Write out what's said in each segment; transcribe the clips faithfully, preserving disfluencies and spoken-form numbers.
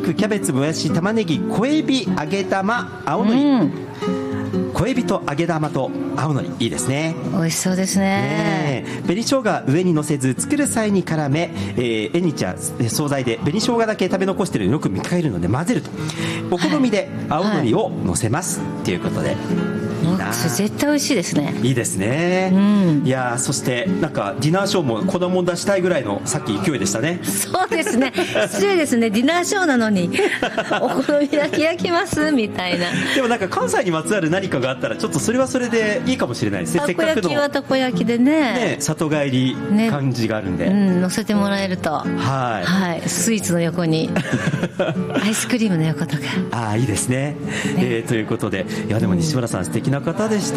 肉、キャベツ、もやし、玉ねぎ、小エビ、揚げ玉、青のり、うん、小エビと揚げ玉と青のり、いいですね。 美味しそうですね。 ね、紅生姜上に乗せず作る際に絡め、えー、縁日は惣菜で紅生姜だけ食べ残しているのよく見かけるので混ぜると、お好みで青のりを乗せます、はい、ということで、いいな。 絶対美味しいですね。 いいですね、うん、いや、そしてなんかディナーショーも子供出したいぐらいのさっき勢いでしたね。 そうですね、失礼ですね、ディナーショーなのにお好み焼き焼きますみたいな。 でもなんか関西にまつわる何かがあったらちょっとそれはそれでいいかもしれないですね。 たこ焼きはたこ焼きで ね, ね里帰り感じがあるんで、ね、 うん、乗せてもらえると、はい、はい、スイーツの横にアイスクリームの横とか、 ああ、いいですね、ね、えー、ということで、いやでも西村さん、うん、素敵な方でした、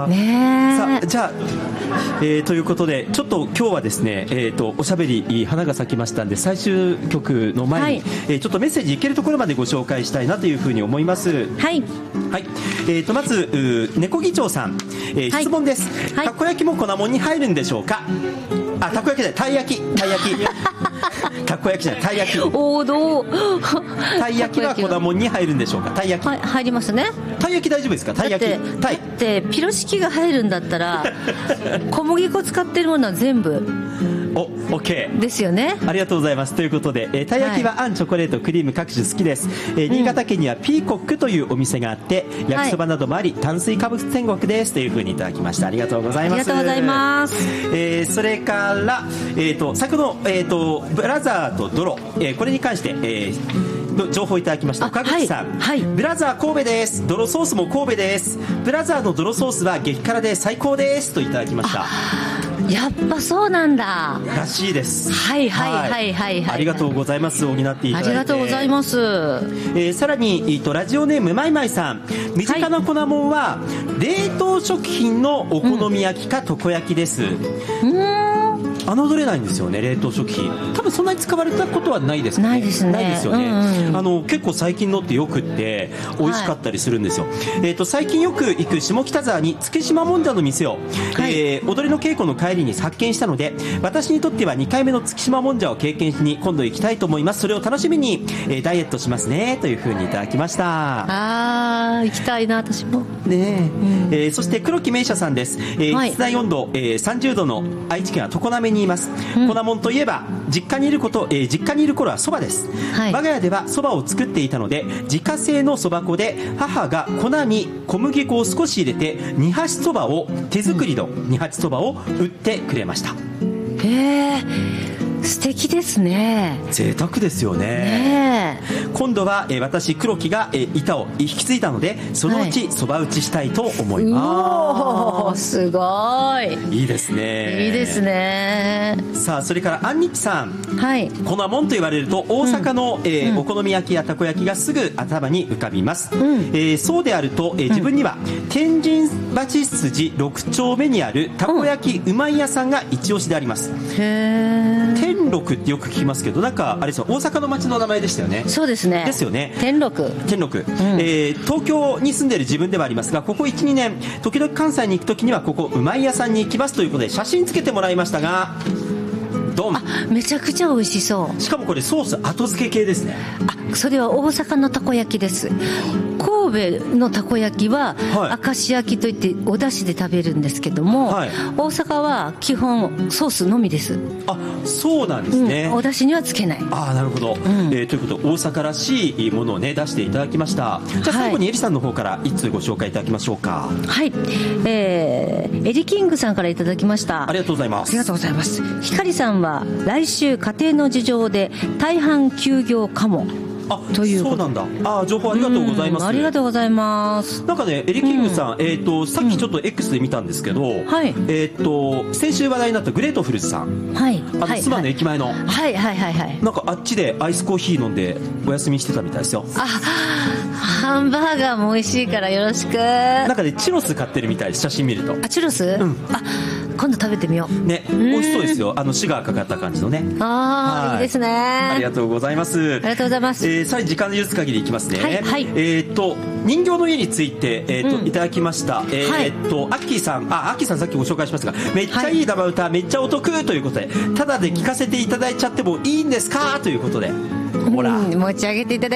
ね、 さあ、じゃあ、えー、ということでちょっと今日はですね、えー、とおしゃべり花が咲きましたんで、最終曲の前に、はい、えー、ちょっとメッセージいけるところまでご紹介したいなというふうに思います。 はい、 はい、えー、とまず猫議長さん、えー、質問です、はい、たこ焼きも粉もんに入るんでしょうか。あ、たこ焼きじゃない、たい焼き、たい焼きたこ焼きじゃない、たい焼き、 王道たい焼きは粉もんに入るんでしょうか。たい焼き、はい、 入りますね。 たい焼き大丈夫ですか。たい焼き、 だってピロシキが入るんだったら小麦粉使ってるものは全部お、OK ですよね。 ありがとうございます。ということで、えー、たい焼きはあん、チョコレート、クリーム各種好きです、えー、新潟県にはピーコックというお店があって、うん、焼きそばなどもあり、はい、炭水化物天国ですというふうにいただきました。ありがとうございます。 ありがとうございます、 えー、それから、えー、と先ほど、えー、とブラザーとドロ、えー、これに関して、えー、情報いただきました。岡口さん、はいはい、ブラザー神戸です、泥ソースも神戸です、ブラザーの泥ソースは激辛で最高ですといただきました。 やっぱそうなんだらしいです。 はいはいはいはいはい、はい、 ありがとうございます。補っていただいてありがとうございます、 えー、さらに、えー、とラジオネームまいまいさん、身近な粉もんは、はい、冷凍食品のお好み焼きかたこ焼きです。うん、うーん、侮れないんですよね、冷凍食品。多分そんなに使われたことはないですかね。 ないですね。 ないですよね、うんうん、あの結構最近のってよくって美味しかったりするんですよ、はい、えー、と最近よく行く下北沢に月島もんじゃの店を、はい、えー、踊りの稽古の帰りに発見したので、私にとってはにかいめの月島もんじゃを経験しに今度行きたいと思います。それを楽しみに、えー、ダイエットしますねというふうにいただきました。 あー、行きたいな私もね、うん、えー、そして黒木名車さんです、えーはい、室内温度、えー、さんじゅうどの愛知県は常滑にいます、うん、粉もんといえば実家にいること、えー、実家にいる頃はそばです、はい、我が家ではそばを作っていたので自家製のそば粉で母が粉に小麦粉を少し入れて二八そばを手作りの二八そばを売ってくれました。 へー、素敵ですね。 贅沢ですよ ね, ね今度は、えー、私黒木が、えー、板を引き継いだのでそのうちそば打ちしたいと思います、 はい、すごいいいですね。 いいですね。 さあ、それからアンニッチさん、 はい、 粉もんと言われると大阪の、うん、えーうん、お好み焼きやたこ焼きがすぐ頭に浮かびます、うん、えー、そうであると、えー、自分には、うん、天神橋筋ろく丁目にあるたこ焼きうまい屋さんが一押しであります、うん、へー、天禄ってよく聞きますけど、なんかあれですよ、大阪の町の名前でしたよね。 そうですね。 ですよね。 天禄。 天禄、うん、えー、東京に住んでいる自分ではありますが、ここ いちにねん時々関西に行くときにはここうまい屋さんに行きますということで写真つけてもらいましたが、ドン。あ、 めちゃくちゃ美味しそう。 しかもこれソース後付け系ですね。 あ、それは大阪のたこ焼きです。神戸のたこ焼きは、はい、明石焼きといってお出汁で食べるんですけども、はい、大阪は基本ソースのみです。 あ、そうなんですね、 うん、お出汁にはつけない。 あ、なるほど、うん、えー、ということで大阪らしいものをね出していただきました。じゃあ最後にエリさんの方からいつつご紹介いただきましょうか。 はい、えー、エリキングさんからいただきました。 ありがとうございます。 ありがとうございます。ひかりさんは来週家庭の事情で大半休業かもあ、ということ。そうなんだ。あ、情報ありがとうございます。 ありがとうございます。 なんかね、エリキングさん、うん、えっ、ー、とさっきちょっと X で見たんですけど、うん、はい、えっ、ー、と先週話題になったグレートフルズさん、はい、あの妻、はい、の駅前の、 はいはいはいはい、 なんかあっちでアイスコーヒー飲んでお休みしてたみたいですよ。 あ、ハンバーガーも美味しいからよろしく。 なんかね、チュロス買ってるみたいです、写真見ると。 あ、チュロス、うん、あ、今度食べてみようね。美味しそうですよ。あのシガーかかった感じのね。 あ、はい、いいですね。 ありがとうございます。 ありがとうございます。 えー、さらに時間の許す限りいきますね。 はい、はい、 えー、と人形の家について、えーとうん、いただきました。えー、 はい、 とアッキーさん、あ、アッキーさんさっきご紹介しましたが、めっちゃいい生歌、はい、めっちゃお得ということで、ただで聞かせていただいちゃってもいいんですかということで、ほら、 うん、持ち上げていただいて